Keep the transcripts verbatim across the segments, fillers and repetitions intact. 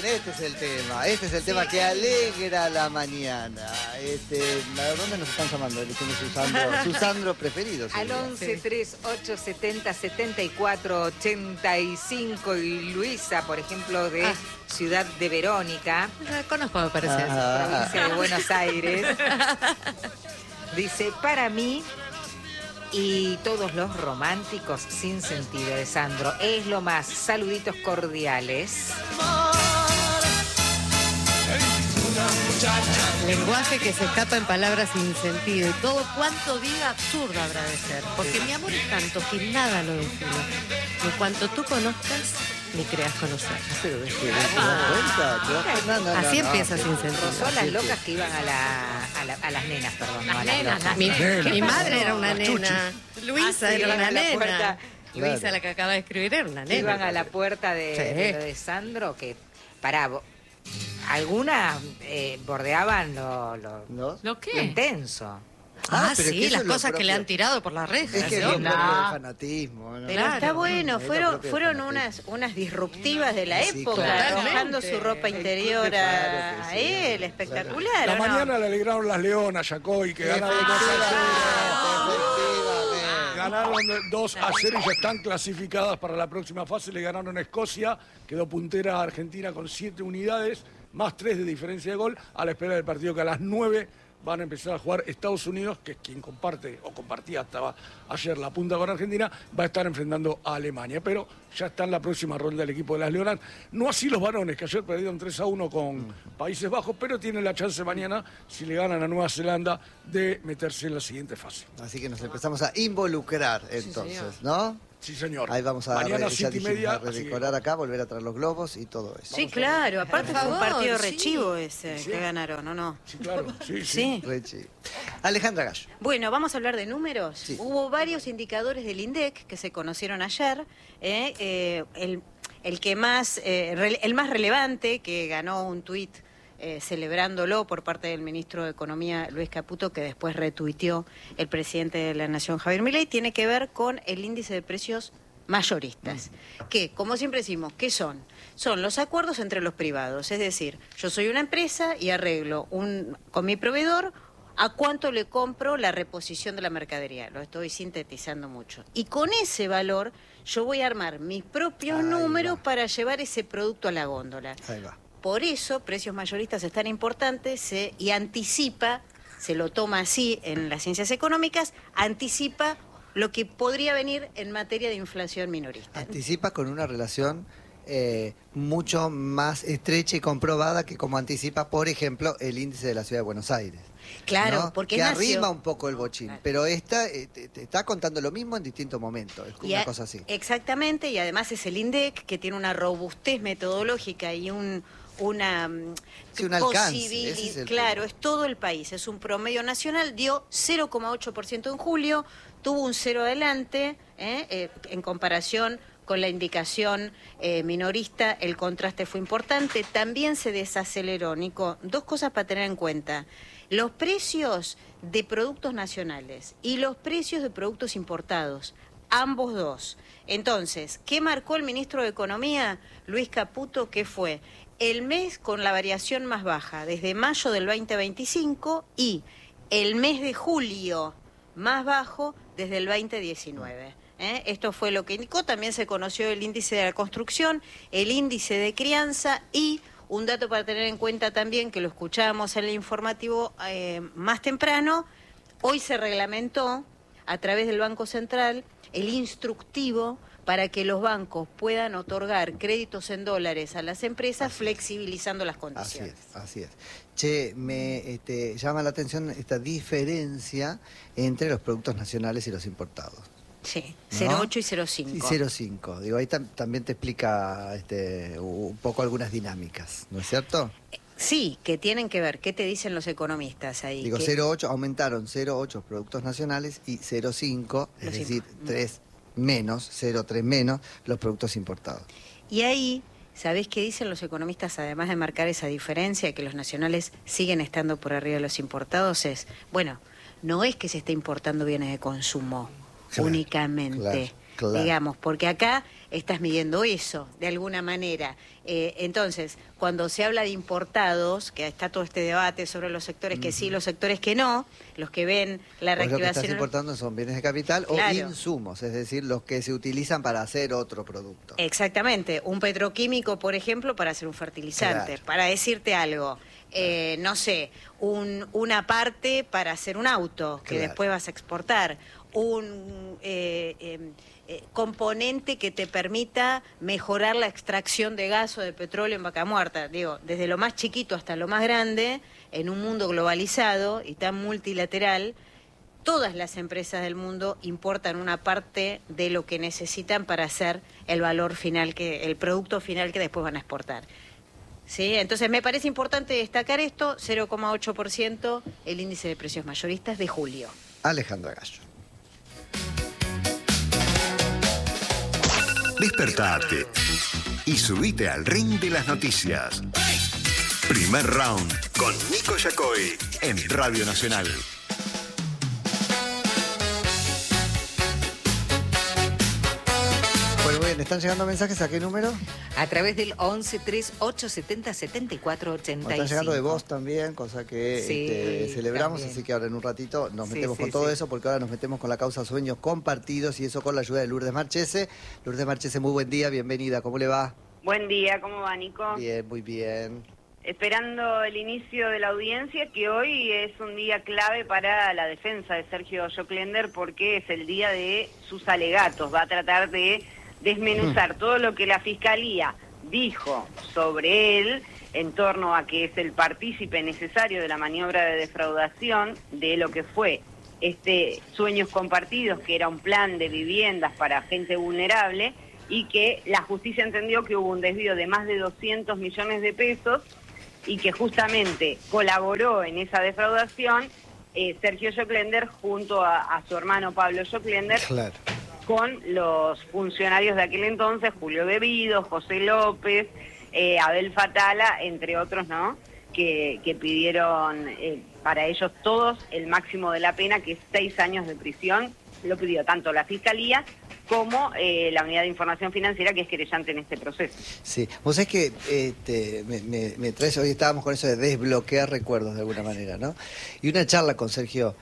bien, este es el tema. Este es el tema que alegra la mañana. Este, ¿a dónde nos están llamando? Elegimos su Sandro, su Sandro preferido. Al once, tres, ocho, setenta, setenta y cuatro, ochenta y cinco. Y Luisa, por ejemplo, de ah. Ciudad de Verónica. La conozco, me parece. Ah. Provincia de Buenos Aires. Dice, para mí y todos los románticos sin sentido de Sandro es lo más. Saluditos cordiales. Lenguaje que se escapa en palabras sin sentido y todo cuanto diga absurdo habrá de ser. Porque mi amor es tanto que nada lo define. En cuanto tú conozcas, ni creas conocer. Pero es que ¿te das cuenta? No, no, Así no, empieza no, sin sentido. Rozó las locas que iban a, la, a, la, a las nenas, perdón. Las no a nenas, las las mi, nenas. mi madre era una nena. Luisa ah, sí, era una nena. Puerta, Luisa, claro. la que acaba de escribir, era una nena. Iban a la puerta de, Sí. de, lo de Sandro, que pará, algunas eh, bordeaban lo, lo, ¿No? ¿Lo lo qué? intenso. Ah, Ah, pero es sí, que eso las es lo cosas que propio. le han tirado por las rejas. Es que es ¿no? lo No. propio del fanatismo. ¿no? Pero Claro. está bueno, Es lo fueron, propio del fueron fanatismo. unas, unas disruptivas de la Sí, época, claro. arrojando su ropa interior Claro que a sí, él, claro. espectacular. La ¿o no? mañana le alegraron las leonas, Yacoy, que ganaron dos a cero. Efectivamente. Ganaron dos a cero y ya están clasificadas para la próxima fase. Le ganaron a Escocia, quedó puntera a Argentina con siete unidades, más tres de diferencia de gol, a la espera del partido que a las nueve van a empezar a jugar Estados Unidos, que es quien comparte o compartía hasta ayer la punta con Argentina, va a estar enfrentando a Alemania. Pero ya está en la próxima ronda del equipo de las Leonas. No así los varones, que ayer perdieron tres a uno con Países Bajos, pero tienen la chance mañana, si le ganan a Nueva Zelanda, de meterse en la siguiente fase. Así que nos empezamos a involucrar entonces, ¿no? Sí, señor. Ahí vamos a, mañana re, ya siete y dijimos, media, a redecorar acá, volver a traer los globos y todo eso. Sí, claro, aparte Por fue un favor, partido sí. rechivo ese Sí. que ganaron, ¿o no? Sí, claro. Sí, sí. Sí. Rechi. Alejandra Gallo. Bueno, vamos a hablar de números. Sí. Hubo varios indicadores del INDEC que se conocieron ayer. ¿eh? Eh, el, el que más, eh, re, el más relevante, que ganó un tuit eh, celebrándolo por parte del ministro de Economía, Luis Caputo, que después retuiteó el presidente de la Nación, Javier Milei, tiene que ver con el índice de precios mayoristas, que, como siempre decimos, ¿qué son? Son los acuerdos entre los privados, es decir, yo soy una empresa y arreglo un, con mi proveedor a cuánto le compro la reposición de la mercadería, lo estoy sintetizando mucho. Y con ese valor yo voy a armar mis propios Ahí números va. para llevar ese producto a la góndola. Ahí va. Por eso, precios mayoristas es tan importante se, y anticipa, se lo toma así en las ciencias económicas, anticipa lo que podría venir en materia de inflación minorista. Anticipa con una relación eh, mucho más estrecha y comprobada que como anticipa, por ejemplo, el índice de la Ciudad de Buenos Aires. Claro, ¿no? porque que nació- arrima un poco el bochín, Claro. pero esta eh, te, te está contando lo mismo en distintos momentos, es como Y una a- cosa así. Exactamente, y además es el INDEC que tiene una robustez metodológica y un una mm, Sí, un alcance, posibili- ese es el claro, punto. es todo el país, es un promedio nacional, dio cero coma ocho por ciento en julio, tuvo un cero adelante, ¿eh? Eh, en comparación con la indicación eh, minorista, el contraste fue importante, también se desaceleró, Nico, dos cosas para tener en cuenta, los precios de productos nacionales y los precios de productos importados, ambos dos. Entonces, ¿qué marcó el ministro de Economía, Luis Caputo? ¿Qué fue? El mes con la variación más baja, desde mayo del veinte veinticinco, y el mes de julio más bajo desde el veinte diecinueve. ¿eh? Esto fue lo que indicó. También se conoció el índice de la construcción, el índice de crianza y un dato para tener en cuenta también, que lo escuchábamos en el informativo eh, más temprano, hoy se reglamentó a través del Banco Central el instructivo para que los bancos puedan otorgar créditos en dólares a las empresas, Así flexibilizando las Así condiciones. es, así es. Che, me este, llama la atención esta diferencia entre los productos nacionales y los importados. Sí, ¿No? cero coma ocho y cero coma cinco. Sí, cero coma cinco. Digo, ahí tam- también te explica este, un poco algunas dinámicas, ¿no es cierto? Sí, que tienen que ver. ¿Qué te dicen los economistas ahí? Digo, Que- cero coma ocho, aumentaron cero coma ocho productos nacionales y cero coma cinco, es Los decir, imp- tres menos, cero coma tres menos los productos importados. Y ahí, ¿sabés qué dicen los economistas, además de marcar esa diferencia, que los nacionales siguen estando por arriba de los importados? Es, bueno, no es que se esté importando bienes de consumo Claro, únicamente. claro. Claro. digamos, porque acá estás midiendo eso, de alguna manera. Eh, entonces, cuando se habla de importados, que está todo este debate sobre los sectores que sí, los sectores que no, los que ven la Pues lo que estás reactivación... importando son bienes de capital Claro. o insumos, es decir, los que se utilizan para hacer otro producto. Exactamente, un petroquímico, por ejemplo, para hacer un fertilizante, Claro. para decirte algo, eh, no sé, un, una parte para hacer un auto que Claro. después vas a exportar, un eh, eh, eh, componente que te permita mejorar la extracción de gas o de petróleo en Vaca Muerta, digo, desde lo más chiquito hasta lo más grande, en un mundo globalizado y tan multilateral. Todas las empresas del mundo importan una parte de lo que necesitan para hacer el valor final, que el producto final que después van a exportar. ¿Sí? Entonces me parece importante destacar esto, cero coma ocho por ciento el índice de precios mayoristas de julio. Alejandra Gallo. Despertate y subite al ring de las noticias. Primer round con Nico Yacoy en Radio Nacional. Bueno, muy bien, ¿están llegando mensajes a qué número? A través del once tres ocho setenta setenta y cuatro ochenta y cinco. Están llegando de vos también, cosa que Sí, este, celebramos, también. así que ahora en un ratito nos Sí, metemos sí, con todo sí. eso, porque ahora nos metemos con la causa Sueños Compartidos y eso con la ayuda de Lourdes Marchese. Lourdes Marchese, muy buen día, bienvenida, ¿cómo le va? Buen día, ¿cómo va, Nico? Bien, muy bien. Esperando el inicio de la audiencia, que hoy es un día clave para la defensa de Sergio Joclender, porque es el día de sus alegatos. Va a tratar de desmenuzar todo lo que la Fiscalía dijo sobre él en torno a que es el partícipe necesario de la maniobra de defraudación de lo que fue este Sueños Compartidos, que era un plan de viviendas para gente vulnerable, y que la justicia entendió que hubo un desvío de más de doscientos millones de pesos y que justamente colaboró en esa defraudación eh, Sergio Joclender junto a, a su hermano Pablo Joclender, Claro. con los funcionarios de aquel entonces, Julio Bebido, José López, eh, Abel Fatala, entre otros, ¿no?, que, que pidieron eh, para ellos todos el máximo de la pena, que es seis años de prisión. Lo pidió tanto la Fiscalía como eh, la Unidad de Información Financiera, que es querellante en este proceso. Sí, vos sabés que este, me, me, me traes, hoy estábamos con eso de desbloquear recuerdos de alguna manera, ¿no? Y una charla con Sergio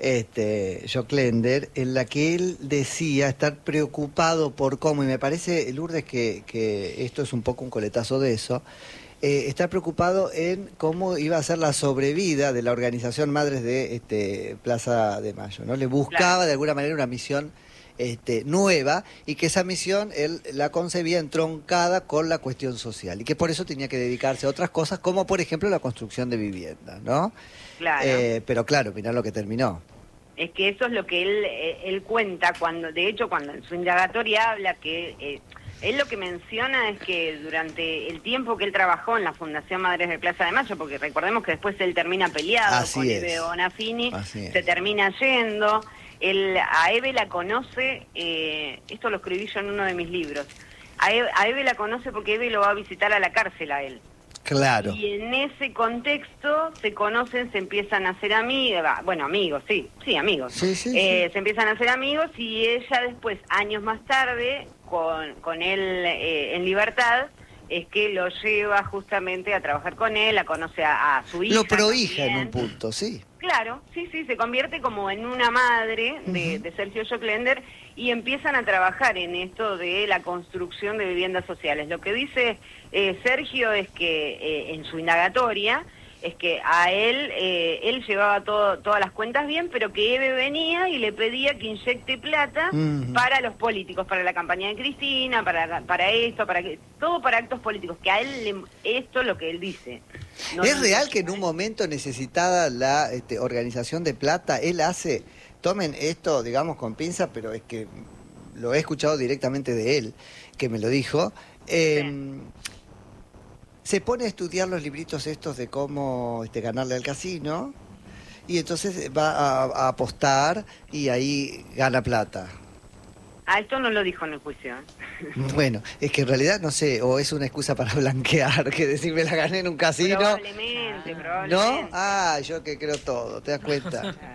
este, Joclender, en la que él decía estar preocupado por cómo, y me parece, Lourdes, que, que esto es un poco un coletazo de eso, eh, estar preocupado en cómo iba a ser la sobrevida de la organización Madres de este, Plaza de Mayo, ¿no? Le buscaba Claro. de alguna manera una misión Este, nueva, y que esa misión él la concebía entroncada con la cuestión social y que por eso tenía que dedicarse a otras cosas, como por ejemplo la construcción de viviendas, ¿no? Claro. Eh, pero claro, mirá lo que terminó. Es que eso es lo que él eh, él cuenta, cuando de hecho cuando en su indagatoria habla que eh, él lo que menciona es que durante el tiempo que él trabajó en la Fundación Madres de Plaza de Mayo, porque recordemos que después él termina peleado Así con es. Eve Bonafini, Así es. se termina yendo, él, a Eve la conoce, eh, esto lo escribí yo en uno de mis libros, a Eve, a Eve la conoce porque Eve lo va a visitar a la cárcel a él. Claro. Y en ese contexto se conocen, se empiezan a hacer amigos, bueno, amigos, sí, sí, amigos. Sí, sí, Eh, sí. Se empiezan a hacer amigos y ella después, años más tarde, con, con él eh, en libertad, es que lo lleva justamente a trabajar con él, a conocer a, a su hija. Lo prohija en también. un punto, sí. Claro, sí, sí, se convierte como en una madre de, Ujú. de Sergio Joclender y empiezan a trabajar en esto de la construcción de viviendas sociales. Lo que dice eh, Sergio es que eh, en su indagatoria es que a él, eh, él llevaba todo, todas las cuentas bien, pero que Eve venía y le pedía que inyecte plata Ujú. para los políticos, para la campaña de Cristina, para, para esto, para que, todo para actos políticos, que a él le, esto es lo que él dice. No- ¿Es real que en un momento necesitada la este, organización de plata, él hace, tomen esto, digamos, con pinza, pero es que lo he escuchado directamente de él, que me lo dijo, eh, se pone a estudiar los libritos estos de cómo este, ganarle al casino, y entonces va a, a apostar y ahí gana plata. Ah, esto no lo dijo en el juicio. Bueno, es que en realidad no sé, o es una excusa para blanquear, que decir me la gané en un casino. Probablemente, ¿No? probablemente. Ah, yo que creo todo, ¿te das cuenta?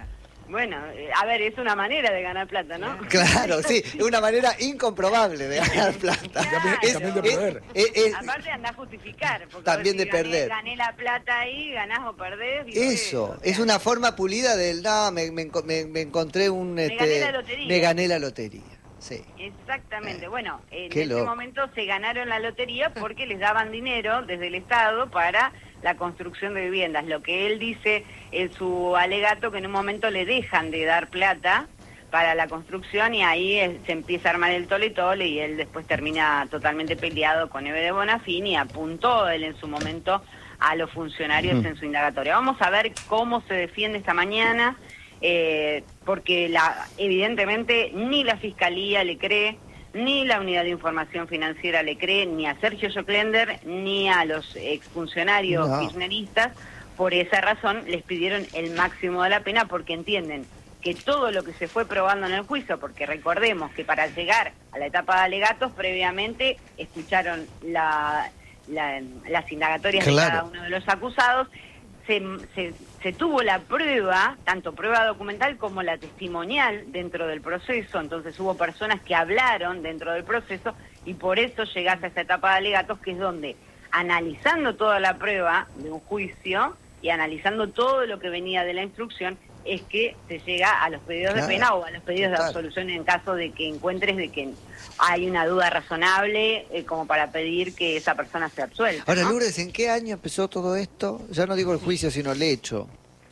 Bueno, eh, a ver, es una manera de ganar plata, ¿no? Claro, sí, es una manera incomprobable de ganar plata. Claro. Y también de perder. es- es- Aparte andás a justificar. Porque También vos de decís, perder. Gané, gané la plata ahí, ganás o perdés. y Eso, perdés, o es sea, una forma pulida del, no, me, me enco- me- me encontré un... Me este, gané la lotería. Me gané la lotería, sí. Exactamente. Eh, Bueno, en qué ese loco. momento se ganaron la lotería porque les daban dinero desde el Estado para la construcción de viviendas. Lo que él dice en su alegato, que en un momento le dejan de dar plata para la construcción y ahí eh, se empieza a armar el tole tole y él después termina totalmente peleado con Eve de Bonafini y apuntó él en su momento a los funcionarios Mm. en su indagatoria. Vamos a ver cómo se defiende esta mañana, eh, porque la, evidentemente ni la Fiscalía le cree, ni la Unidad de Información Financiera le cree, ni a Sergio Joclender, ni a los exfuncionarios No. kirchneristas. Por esa razón les pidieron el máximo de la pena porque entienden que todo lo que se fue probando en el juicio, porque recordemos que para llegar a la etapa de alegatos, previamente escucharon la, la- las indagatorias de Claro. cada uno de los acusados, se, se, se tuvo la prueba, tanto prueba documental como la testimonial dentro del proceso, entonces hubo personas que hablaron dentro del proceso y por eso llegás a esta etapa de alegatos, que es donde, analizando toda la prueba de un juicio y analizando todo lo que venía de la instrucción, es que se llega a los pedidos Claro, de pena o a los pedidos total. de absolución en caso de que encuentres de que hay una duda razonable eh, como para pedir que esa persona sea absuelta. Ahora, ¿no? Lourdes, ¿en qué año empezó todo esto? Ya no digo el juicio, sino el hecho.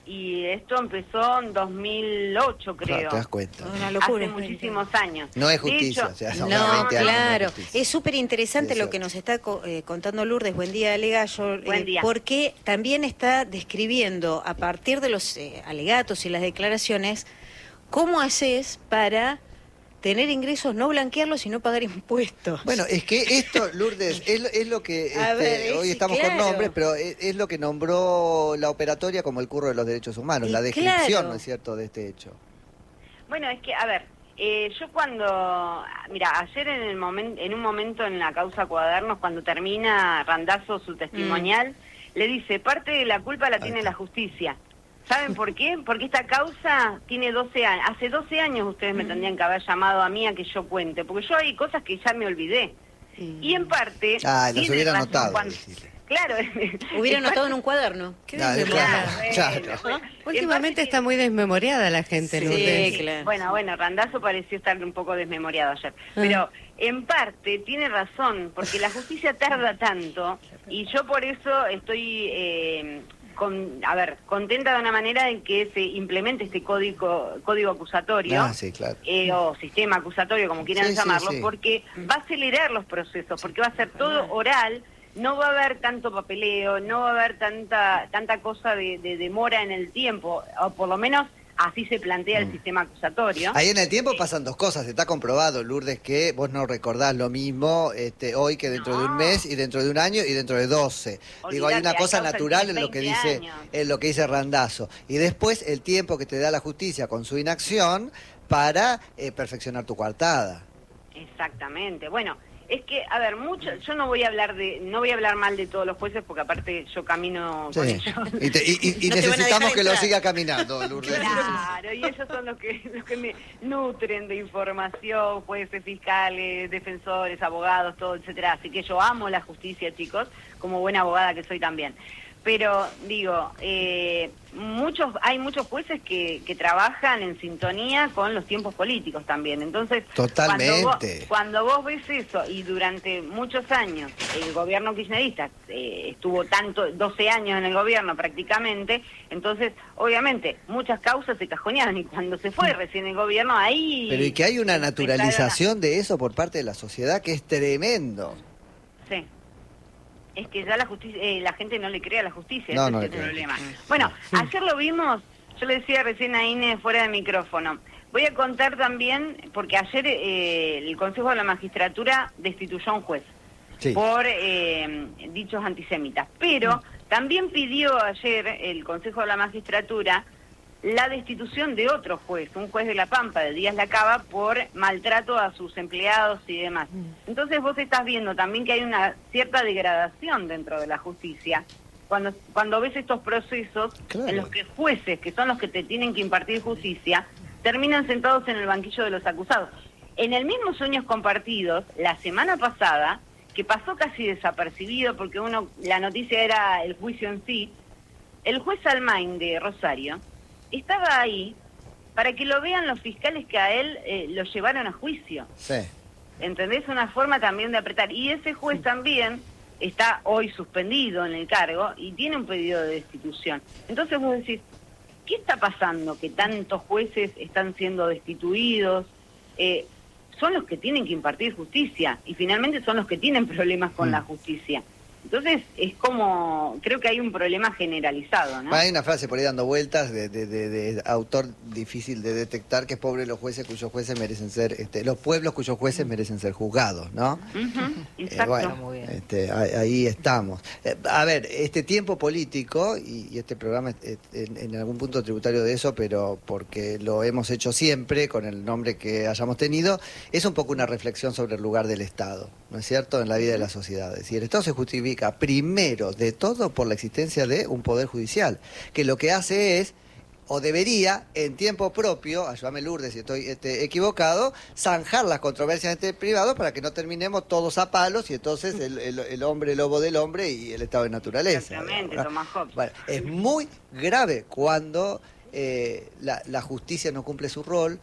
Y esto empezó en dos mil ocho, creo. Claro, te das cuenta. Una locura. Hace muchísimos años. No es De justicia, hecho, o sea, No, son veinte años, no claro. justicia. Es súper interesante lo que nos está co- eh, contando Lourdes. Buen día, Alegallo. Buen día. Porque también está describiendo, a partir de los eh, alegatos y las declaraciones, cómo haces para tener ingresos, no blanquearlos y no pagar impuestos. Bueno, es que esto, Lourdes, es, lo- es lo que A este, ver, es- hoy estamos claro. con nombres, pero es, es lo que nombró la operatoria como el curro de los derechos humanos, Y la descripción, claro. ¿no es cierto?, de este hecho. Bueno, es que, a ver, eh, yo cuando, mira, ayer en el momento, en un momento en la causa Cuadernos, cuando termina Randazzo su testimonial, le dice, parte de la culpa la tiene está. la justicia. ¿Saben por qué? Porque esta causa tiene doce años. Hace doce años ustedes me tendrían que haber llamado a mí a que yo cuente, porque yo hay cosas que ya me olvidé. Y en parte... Ah, los tiene hubiera razón notado, cuando- decirle. Claro. Hubiera en parte- anotado en un cuaderno. Qué Claro, desmemoriada. claro, Bueno, claro. bueno. Últimamente En está parte muy desmemoriada la gente, Sí, Lourdes. claro. Bueno, bueno, Randazzo pareció estar un poco desmemoriado ayer. Ah. Pero en parte tiene razón, porque la justicia tarda tanto y yo por eso estoy, eh, con, a ver, contenta de una manera en que se implemente este código, código acusatorio. Ah, sí, claro. eh, o sistema acusatorio, como quieran Sí, sí, llamarlo, sí. porque va a acelerar los procesos, porque va a ser todo oral, no va a haber tanto papeleo, no va a haber tanta tanta cosa de, de demora en el tiempo, o por lo menos así se plantea el sistema acusatorio. Ahí en el tiempo pasan dos cosas, está comprobado, Lourdes, que vos no recordás lo mismo este, hoy que dentro de un No. mes y dentro de un año y dentro de doce. Digo, hay Olvídate, una hay cosa causas natural de en lo que veinte dice años. en lo que dice Randazzo. Y después el tiempo que te da la justicia con su inacción para eh, perfeccionar tu coartada. Exactamente. Bueno, es que, a ver, mucho, yo no voy a hablar de, no voy a hablar mal de todos los jueces porque aparte yo camino con Sí. ellos. Y, te- y- y- y No te van a necesitamos dejar que lo entrar. siga caminando, Lourdes. Claro, y ellos son los que, los que me nutren de información, jueces, fiscales, defensores, abogados, todo, etcétera. Así que yo amo la justicia, chicos, como buena abogada que soy también. Pero digo, eh, muchos, hay muchos jueces que, que trabajan en sintonía con los tiempos políticos también. Entonces, Totalmente. Cuando vos, cuando vos ves eso y durante muchos años el gobierno kirchnerista eh, estuvo tanto, doce años en el gobierno prácticamente, entonces obviamente muchas causas se cajonearon y cuando se fue recién el gobierno ahí... Pero y que hay una empezaron a- naturalización de eso por parte de la sociedad que es tremendo. Sí. Es que ya la justicia, eh, la gente no le cree a la justicia, No, ese no es le el cree. problema. Bueno, ayer lo vimos, yo le decía recién a Inés fuera de micrófono. Voy a contar también, porque ayer eh, el Consejo de la Magistratura destituyó a un juez Sí. por eh, dichos antisemitas. Pero también pidió ayer el Consejo de la Magistratura la destitución de otro juez, un juez de La Pampa, de Díaz Lacaba, por maltrato a sus empleados y demás. Entonces vos estás viendo también que hay una cierta degradación dentro de la justicia cuando, cuando ves estos procesos Claro. en los que jueces, que son los que te tienen que impartir justicia, terminan sentados en el banquillo de los acusados. En el mismo Sueños Compartidos, la semana pasada, que pasó casi desapercibido porque uno la noticia era el juicio en sí, el juez Almain de Rosario estaba ahí para que lo vean los fiscales que a él eh, lo llevaron a juicio. Sí. ¿Entendés? Una forma también de apretar. Y ese juez también está hoy suspendido en el cargo y tiene un pedido de destitución. Entonces vos decís, ¿qué está pasando que tantos jueces están siendo destituidos? Eh, son los que tienen que impartir justicia y finalmente son los que tienen problemas con Mm. la justicia. Entonces es como, creo que hay un problema generalizado, ¿no? Hay una frase por ahí dando vueltas de, de, de, de autor difícil de detectar, que es pobre los jueces cuyos jueces merecen ser, este, los pueblos cuyos jueces merecen ser juzgados, ¿no? Ujú, Eh, exacto. bueno, Muy bien. este, ahí, ahí estamos. Eh, a ver, este tiempo político, y, y este programa es eh, en, en algún punto tributario de eso, pero porque lo hemos hecho siempre, con el nombre que hayamos tenido, es un poco una reflexión sobre el lugar del Estado, ¿no es cierto?, en la vida de las sociedades. Y el Estado se justifica primero de todo por la existencia de un poder judicial, que lo que hace es, o debería, en tiempo propio, ayúdame Lourdes si estoy este, equivocado, zanjar las controversias entre privados para que no terminemos todos a palos y entonces el, el, el hombre lobo del hombre y el estado de naturaleza. Exactamente, digamos, ¿no? Tomás Hobbes. Bueno, es muy grave cuando eh, la, la justicia no cumple su rol,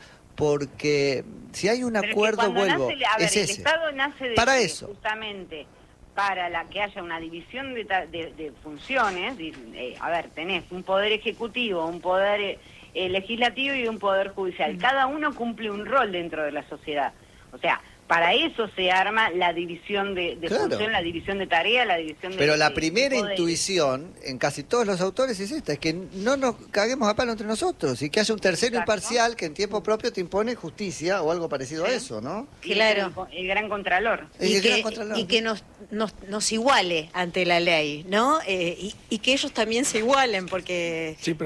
porque si hay un Pero es que acuerdo, cuando vuelvo, nace, a ver, es el ese. Estado nace de Para que eso. justamente para la que haya una división de, ta- de, de funciones. Y, eh, a ver, tenés un poder ejecutivo, un poder eh, eh, legislativo y un poder judicial. Cada uno cumple un rol dentro de la sociedad. O sea, para eso se arma la división de, de Claro. función, la división de tarea, la división de... Pero la de- primera de poderes. intuición en casi todos los autores es esta, es que no nos caguemos a palo entre nosotros y que haya un tercero Exacto. imparcial que en tiempo propio te impone justicia o algo parecido a Sí. eso, ¿no? Y Claro. El, el gran contralor. Es Y el gran que, contralor. y que nos, nos, nos iguale ante la ley, ¿no? Eh, y, y que ellos también se igualen, porque... Sí,